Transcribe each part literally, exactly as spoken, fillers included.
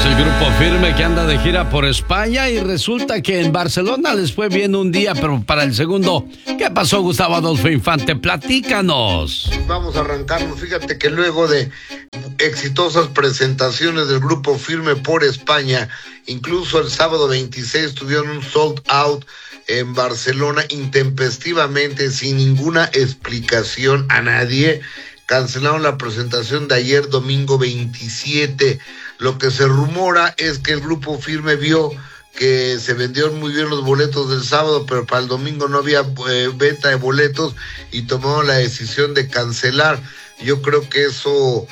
Es el grupo Firme que anda de gira por España y resulta que en Barcelona les fue bien un día, pero para el segundo, ¿qué pasó, Gustavo Adolfo Infante? Platícanos. Vamos a arrancarnos. Fíjate que luego de exitosas presentaciones del grupo Firme por España, incluso el sábado veintiséis tuvieron un sold out en Barcelona intempestivamente, sin ninguna explicación a nadie. Cancelaron la presentación de ayer, domingo veintisiete. Lo que se rumora es que el grupo Firme vio que se vendieron muy bien los boletos del sábado, pero para el domingo no había eh, venta de boletos y tomaron la decisión de cancelar. Yo creo que eso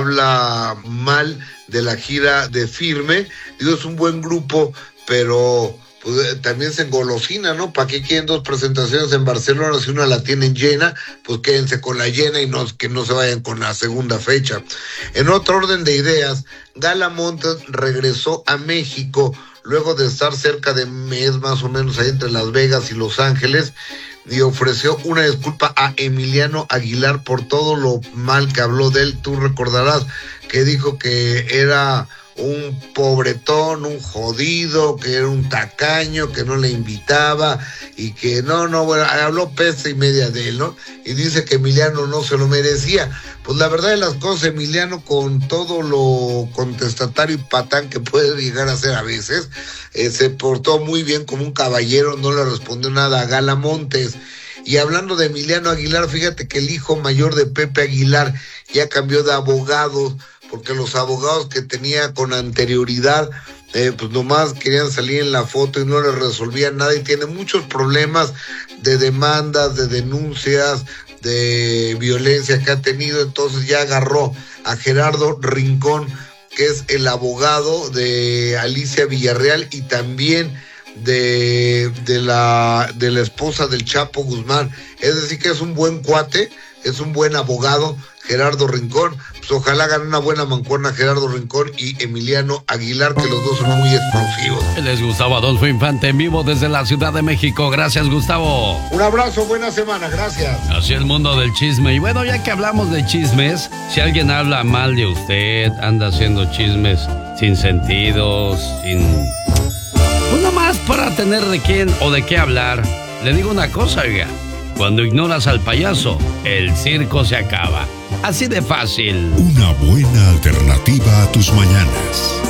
habla mal de la gira de Firme. Digo, es un buen grupo, pero pues también se engolosina, ¿no? ¿Para qué quieren dos presentaciones en Barcelona si una la tienen llena? Pues quédense con la llena y no, que no se vayan con la segunda fecha. En otro orden de ideas, Gala Montes regresó a México luego de estar cerca de mes más o menos ahí entre Las Vegas y Los Ángeles, y ofreció una disculpa a Emiliano Aguilar por todo lo mal que habló de él. Tú recordarás que dijo que era un pobretón, un jodido, que era un tacaño, que no le invitaba y que no, no, bueno, habló peste y media de él, ¿no? Y dice que Emiliano no se lo merecía. Pues la verdad de las cosas, Emiliano, con todo lo contestatario y patán que puede llegar a ser a veces, eh, se portó muy bien como un caballero, no le respondió nada a Gala Montes. Y hablando de Emiliano Aguilar, fíjate que el hijo mayor de Pepe Aguilar ya cambió de abogados, porque los abogados que tenía con anterioridad, eh, pues nomás querían salir en la foto y no les resolvían nada, y tiene muchos problemas de demandas, de denuncias, de violencia que ha tenido. Entonces ya agarró a Gerardo Rincón, que es el abogado de Alicia Villarreal y también de, de, la, de la esposa del Chapo Guzmán. Es decir, que es un buen cuate, es un buen abogado, Gerardo Rincón. Pues ojalá hagan una buena mancuerna Gerardo Rincón y Emiliano Aguilar, que los dos son muy explosivos. Él es Gustavo Adolfo Infante, en vivo desde la Ciudad de México. Gracias, Gustavo. Un abrazo, buena semana, gracias. Así el mundo del chisme. Y bueno, ya que hablamos de chismes, si alguien habla mal de usted, anda haciendo chismes sin sentido, sin... pues nomás para tener de quién o de qué hablar, le digo una cosa, oiga. Cuando ignoras al payaso, el circo se acaba. Así de fácil. Una buena alternativa a tus mañanas.